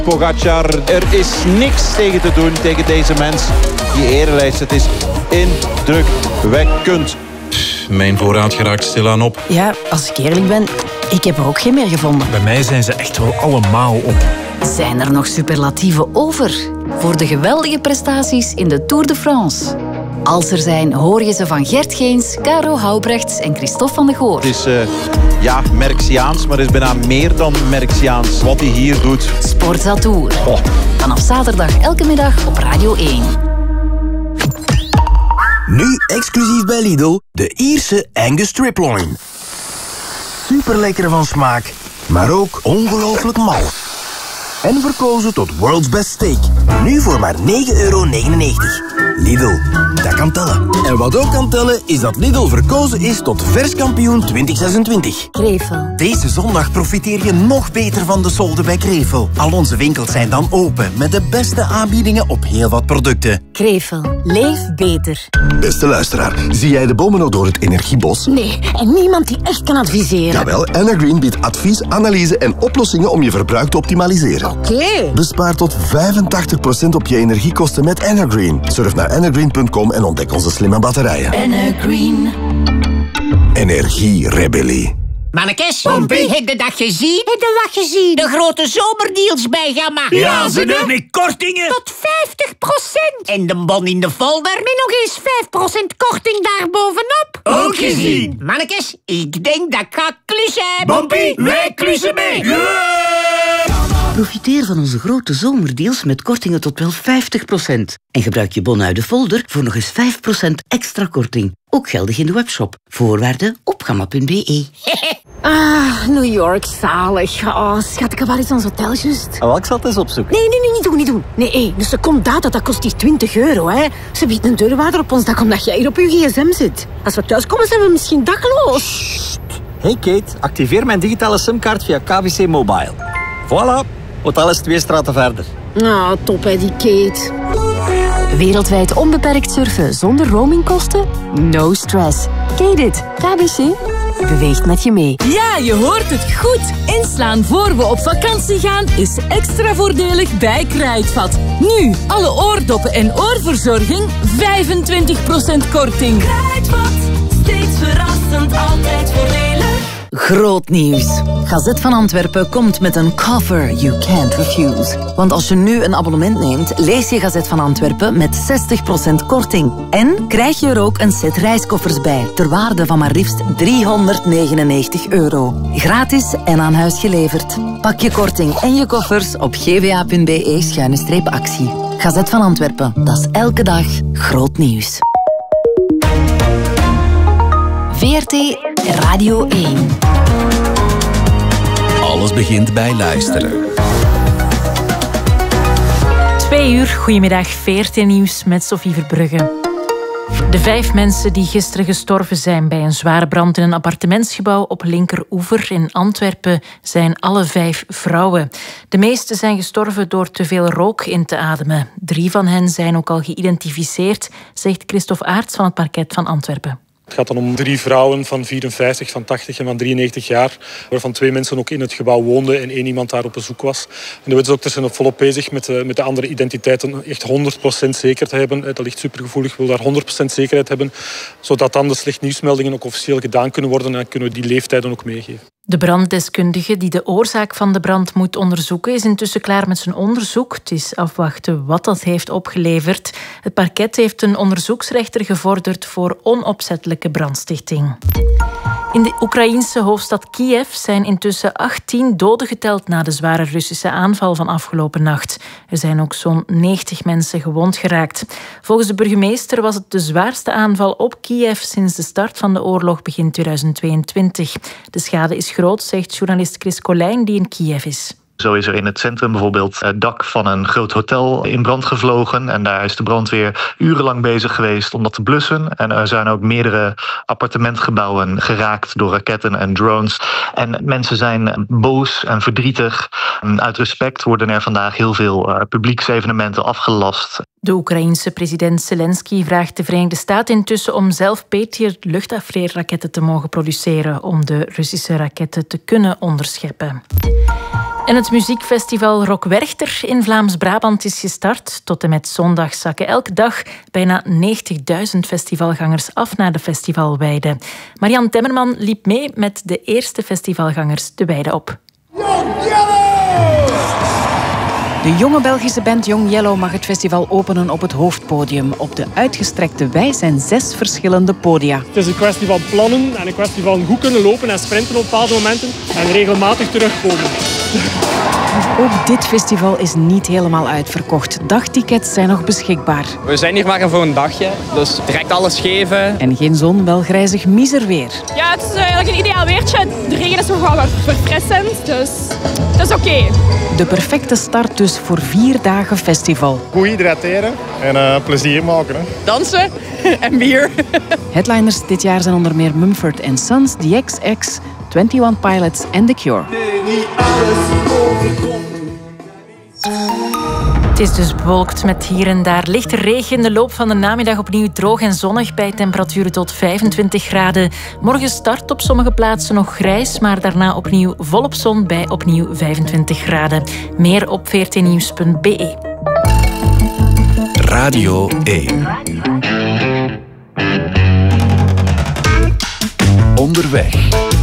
Pogacar, er is niks tegen te doen tegen deze mens. Die erenlijst, het is indrukwekkend. Mijn voorraad geraakt stilaan op. Ja, als ik eerlijk ben, ik heb er ook geen meer gevonden. Bij mij zijn ze echt wel allemaal op. Zijn er nog superlatieven over voor de geweldige prestaties in de Tour de France? Als er zijn, hoor je ze van Gert Geens, Caro Houbrechts en Christophe van de Goor. Het is Merksiaans, maar het is bijna meer dan Merksiaans wat hij hier doet. Sportza Tour. Vanaf zaterdag elke middag op Radio 1. Nu exclusief bij Lidl, de Ierse Angus Striploin. Super lekker van smaak, maar ook ongelooflijk mal. En verkozen tot World's Best Steak. Nu voor maar €9,99. Lidl, dat kan tellen. En wat ook kan tellen, is dat Lidl verkozen is tot verskampioen 2026. Krevel. Deze zondag profiteer je nog beter van de solden bij Krevel. Al onze winkels zijn dan open, met de beste aanbiedingen op heel wat producten. Krevel. Leef beter. Beste luisteraar, zie jij de bomen nog door het energiebos? Nee, en niemand die echt kan adviseren. Jawel, Energreen biedt advies, analyse en oplossingen om je verbruik te optimaliseren. Oké. Bespaar tot 85% op je energiekosten met Energreen. Surf naar energreen.com en ontdek onze slimme batterijen. Energreen. Energierebellie. Mannekes, heb je dat gezien? Heb je wat gezien? De grote zomerdeals bij Gamma. Ja, ze doen met kortingen. Tot 50%. En de bon in de folder met nog eens 5% korting daarbovenop. Ook gezien. Mannekes, ik denk dat ik ga klussen. Bompie, wij klussen mee. Profiteer van onze grote zomerdeals met kortingen tot wel 50%. En gebruik je bon uit de folder voor nog eens 5% extra korting. Ook geldig in de webshop. Voorwaarden op gamma.be. New York, zalig. Oh, schat, ik heb wel eens ons hotel juist. Welk zal het eens opzoeken? Nee, niet doen. Nee, dus de secondaat, dat kost hier €20, hè. Ze biedt een deurwaarder op ons dak omdat jij hier op je gsm zit. Als we thuiskomen, zijn we misschien dakloos. Hey Kate, activeer mijn digitale simkaart via KBC Mobile. Voilà, hotel is 2 straten verder. Nou, top hè, die Kate. Wereldwijd onbeperkt surfen zonder roamingkosten? No stress. Ken je dit? KBC beweegt met je mee. Ja, je hoort het goed. Inslaan voor we op vakantie gaan is extra voordelig bij Kruidvat. Nu, alle oordoppen en oorverzorging 25% korting. Kruidvat, steeds verrassend, altijd voordelig. Groot nieuws. Gazet van Antwerpen komt met een cover you can't refuse. Want als je nu een abonnement neemt, lees je Gazet van Antwerpen met 60% korting. En krijg je er ook een set reiskoffers bij, ter waarde van maar liefst €399. Gratis en aan huis geleverd. Pak je korting en je koffers op gva.be/actie. Gazet van Antwerpen, dat is elke dag groot nieuws. VRT Radio 1. Alles begint bij luisteren. 2 uur, goedemiddag, VRT Nieuws met Sophie Verbrugge. De 5 mensen die gisteren gestorven zijn bij een zware brand in een appartementsgebouw op Linkeroever in Antwerpen zijn alle 5 vrouwen. De meeste zijn gestorven door te veel rook in te ademen. 3 van hen zijn ook al geïdentificeerd, zegt Christophe Aerts van het parket van Antwerpen. Het gaat dan om 3 vrouwen van 54, van 80 en van 93 jaar, waarvan 2 mensen ook in het gebouw woonden en 1 iemand daar op bezoek was. En de wetsdokters zijn volop bezig met de andere identiteiten echt 100% zeker te hebben. Dat ligt supergevoelig, wil daar 100% zekerheid hebben, zodat dan de slecht nieuwsmeldingen ook officieel gedaan kunnen worden en kunnen we die leeftijden ook meegeven. De branddeskundige die de oorzaak van de brand moet onderzoeken is intussen klaar met zijn onderzoek. Het is afwachten wat dat heeft opgeleverd. Het parket heeft een onderzoeksrechter gevorderd voor onopzettelijke brandstichting. In de Oekraïense hoofdstad Kiev zijn intussen 18 doden geteld na de zware Russische aanval van afgelopen nacht. Er zijn ook zo'n 90 mensen gewond geraakt. Volgens de burgemeester was het de zwaarste aanval op Kiev sinds de start van de oorlog begin 2022. De schade is groot, zegt journalist Chris Colijn, die in Kiev is. Zo is er in het centrum bijvoorbeeld het dak van een groot hotel in brand gevlogen. En daar is de brandweer urenlang bezig geweest om dat te blussen. En er zijn ook meerdere appartementgebouwen geraakt door raketten en drones. En mensen zijn boos en verdrietig. En uit respect worden er vandaag heel veel publieksevenementen afgelast. De Oekraïense president Zelensky vraagt de Verenigde Staten intussen om zelf Patriot luchtafweerraketten te mogen produceren om de Russische raketten te kunnen onderscheppen. En het muziekfestival Rock Werchter in Vlaams-Brabant is gestart. Tot en met zondag zakken elke dag bijna 90.000 festivalgangers af naar de festivalweide. Marianne Temmerman liep mee met de eerste festivalgangers de weide op. De jonge Belgische band Young Yellow mag het festival openen op het hoofdpodium. Op de uitgestrekte wei zijn 6 verschillende podia. Het is een kwestie van plannen en een kwestie van goed kunnen lopen en sprinten op bepaalde momenten en regelmatig terugkomen. Ook dit festival is niet helemaal uitverkocht. Dagtickets zijn nog beschikbaar. We zijn hier maar voor een dagje, dus direct alles geven. En geen zon, wel grijzig miserweer. Ja, het is eigenlijk een ideaal weertje. De regen is nog wel wat verfrissend, dus dat is oké. De perfecte start dus voor 4 dagen festival. Goed hydrateren en plezier maken. Hè. Dansen en bier. Headliners dit jaar zijn onder meer Mumford & Sons, The XX, 21 Pilots en The Cure. Het is dus bewolkt met hier en daar lichte regen. In de loop van de namiddag opnieuw droog en zonnig bij temperaturen tot 25 graden. Morgen start op sommige plaatsen nog grijs, maar daarna opnieuw volop zon bij opnieuw 25 graden. Meer op vrtnieuws.be. Radio 1. Onderweg.